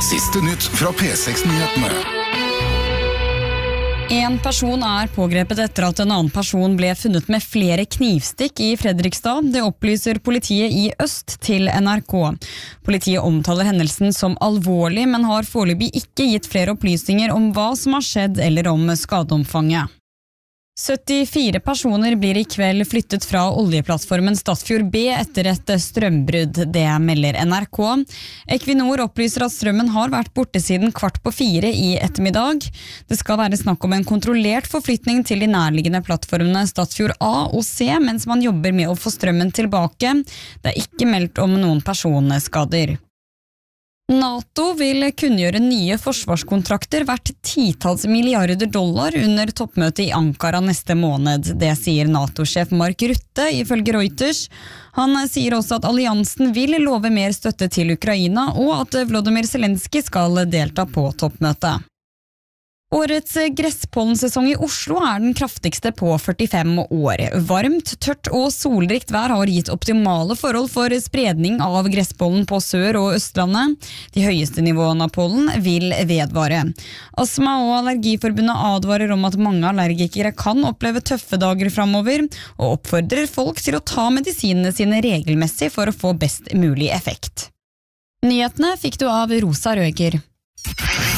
Siste nytt fra P6-nyhetene. En person pågrepet etter at en annen person ble funnet med flere knivstikk i Fredrikstad. Det opplyser politiet i Øst til NRK. Politiet omtaler hendelsen som alvorlig, men har foreløpig ikke gitt flere opplysninger om hva som har skjedd eller om skadeomfanget. 74 personer blir i kveld flyttet fra oljeplattformen Statfjord B etter et strømbrudd, det melder NRK. Equinor opplyser at strømmen har vært borte siden 3:15 i ettermiddag. Det skal være snakk om en kontrollert forflytning til de nærliggende plattformene Statfjord A og C, mens man jobber med å få strømmen tilbake. Det ikke meldt om noen personskader. NATO vil kunngjøre nye forsvarskontrakter verdt $10 milliarder under toppmøtet i Ankara neste måned. Det sier NATO-sjef Mark Rutte ifølge Reuters. Han sier også at alliansen vil love mer støtte til Ukraina, og at Volodymyr Zelenskyj skal delta på toppmøtet. Årets gresspollensesong i Oslo den kraftigste på 45 år. Varmt, tørt og solrikt vær har gitt optimale forhold for spredning av gresspollen på Sør- og Østlandet. De høyeste nivåene av pollen vil vedvare. Astma- og Allergiforbundet advarer om at mange allergikere kan oppleve tøffe dager fremover, og oppfordrer folk til å ta medisinene sine regelmessig for å få best mulig effekt. Nyhetene fikk du av Rosa Røger.